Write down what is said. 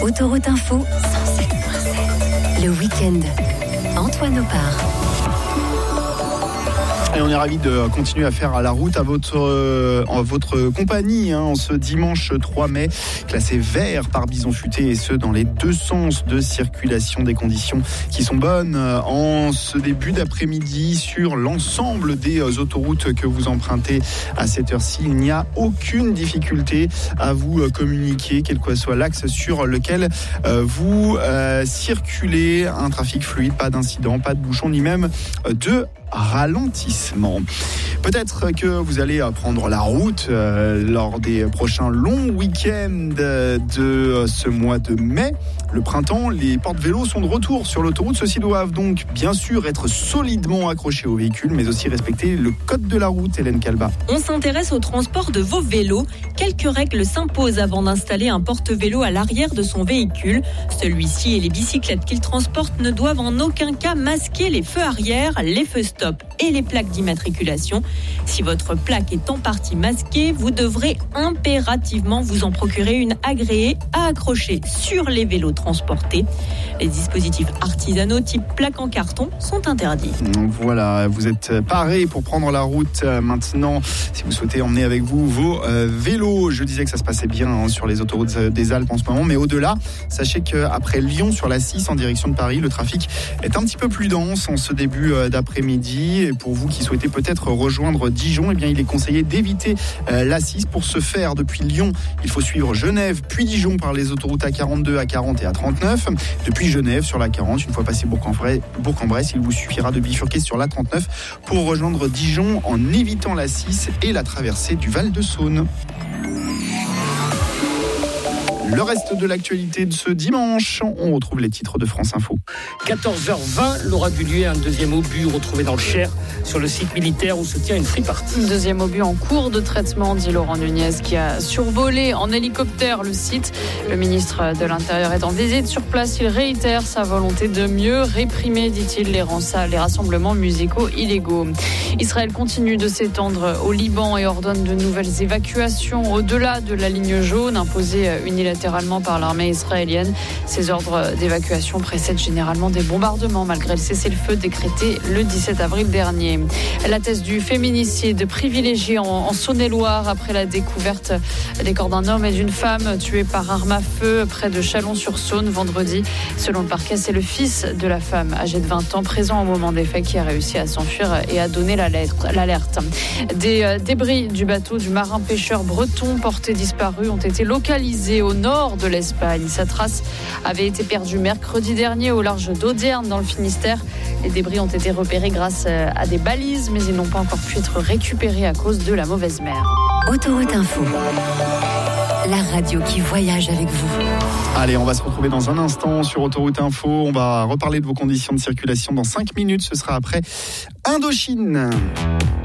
Autoroute Info 107.7. Le week-end. Antoine Opar. Et on est ravis de continuer à faire la route à votre compagnie en ce dimanche 3 mai, classé vert par Bison Futé, et ce dans les deux sens de circulation. Des conditions qui sont bonnes en ce début d'après-midi sur l'ensemble des autoroutes que vous empruntez à cette heure-ci. Il n'y a aucune difficulté à vous communiquer, quel que soit l'axe sur lequel vous circulez. Un trafic fluide, pas d'incident, pas de bouchon, ni même de ralentissement. Peut-être que vous allez prendre la route lors des prochains longs week-ends de ce mois de mai. Le printemps, les porte-vélos sont de retour sur l'autoroute. Ceux-ci doivent donc bien sûr être solidement accrochés au véhicule, mais aussi respecter le code de la route. Hélène Calba. On s'intéresse au transport de vos vélos. Quelques règles s'imposent avant d'installer un porte-vélo à l'arrière de son véhicule. Celui-ci et les bicyclettes qu'il transporte ne doivent en aucun cas masquer les feux arrière, les feux stop et les plaques d'immatriculation. Si votre plaque est en partie masquée, vous devrez impérativement vous en procurer une agréée à accrocher sur les vélos transportés. Les dispositifs artisanaux type plaque en carton sont interdits. Voilà, vous êtes parés pour prendre la route maintenant. Si vous souhaitez emmener avec vous vos vélos, je disais que ça se passait bien sur les autoroutes des Alpes en ce moment, mais au-delà, sachez qu'après Lyon sur la 6 en direction de Paris, le trafic est un petit peu plus dense en ce début d'après-midi. Et pour vous qui souhaitez peut-être rejoindre Dijon, eh bien, il est conseillé d'éviter la 6. Pour ce faire, depuis Lyon, il faut suivre Genève, puis Dijon par les autoroutes A42, A40 et A39. Depuis Genève, sur la 40, une fois passé Bourg-en-Bresse, il vous suffira de bifurquer sur la 39 pour rejoindre Dijon en évitant la 6 et la traversée du Val-de-Saône. Le reste de l'actualité de ce dimanche, on retrouve les titres de France Info. 14h20, Laura Dullier, un deuxième obus retrouvé dans le Cher, sur le site militaire où se tient une free party. Deuxième obus en cours de traitement, dit Laurent Nunez, qui a survolé en hélicoptère le site. Le ministre de l'Intérieur est en visite sur place. Il réitère sa volonté de mieux réprimer, dit-il, les rassemblements musicaux illégaux. Israël continue de s'étendre au Liban et ordonne de nouvelles évacuations au-delà de la ligne jaune imposée unilatéralement par l'armée israélienne. Ces ordres d'évacuation précèdent généralement des bombardements malgré le cessez-le-feu décrété le 17 avril dernier. La thèse du féminicide privilégiée en Saône-et-Loire après la découverte des corps d'un homme et d'une femme tués par arme à feu près de Chalon-sur-Saône vendredi. Selon le parquet, c'est le fils de la femme âgée de 20 ans présent au moment des faits qui a réussi à s'enfuir et à donner l'alerte. Des débris du bateau du marin pêcheur breton porté disparu ont été localisés au nord de l'Espagne. Sa trace avait été perdue mercredi dernier au large d'Audierne dans le Finistère. Les débris ont été repérés grâce à des balises, mais ils n'ont pas encore pu être récupérés à cause de la mauvaise mer. Autoroute Info. La radio qui voyage avec vous. Allez, on va se retrouver dans un instant sur Autoroute Info. On va reparler de vos conditions de circulation dans 5 minutes. Ce sera après Indochine.